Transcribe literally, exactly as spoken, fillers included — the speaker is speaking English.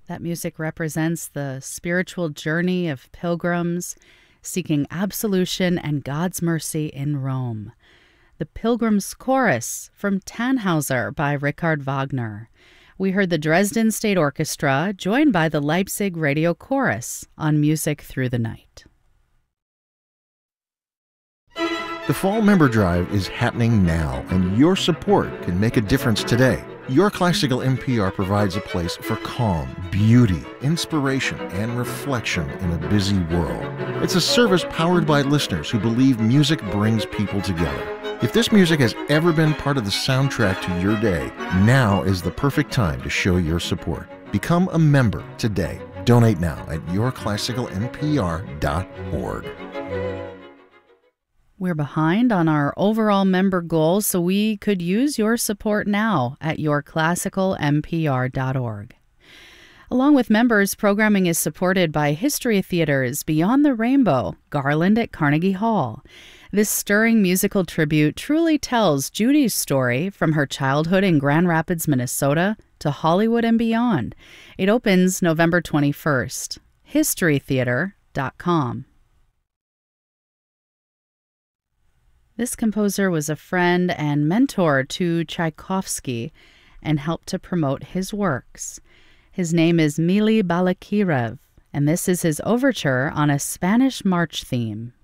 That music represents the spiritual journey of pilgrims seeking absolution and God's mercy in Rome. The Pilgrim's Chorus from Tannhauser by Richard Wagner. We heard the Dresden State Orchestra joined by the Leipzig Radio Chorus on Music Through the Night. The Fall Member Drive is happening now, and your support can make a difference today. Your Classical N P R provides a place for calm, beauty, inspiration, and reflection in a busy world. It's a service powered by listeners who believe music brings people together. If this music has ever been part of the soundtrack to your day, now is the perfect time to show your support. Become a member today. Donate now at your classical n p r dot org. We're behind on our overall member goals, so we could use your support now at your classical n p r dot org. Along with members, programming is supported by History Theater's Beyond the Rainbow, Garland at Carnegie Hall. This stirring musical tribute truly tells Judy's story from her childhood in Grand Rapids, Minnesota, to Hollywood and beyond. It opens November twenty-first. history theater dot com. This composer was a friend and mentor to Tchaikovsky and helped to promote his works. His name is Mily Balakirev, and this is his overture on a Spanish march theme.